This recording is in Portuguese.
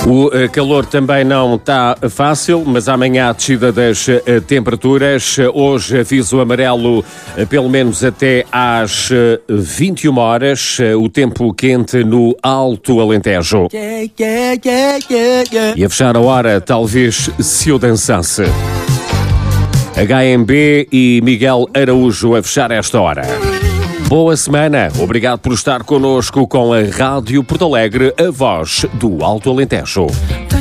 O calor também não está fácil, mas amanhã a descida das temperaturas. Hoje aviso amarelo pelo menos até às 21 horas. O tempo quente no Alto Alentejo. E a fechar a hora, talvez se o dançasse. HMB e Miguel Araújo a fechar esta hora. Boa semana, obrigado por estar connosco com a Rádio Porto Alegre, a voz do Alto Alentejo.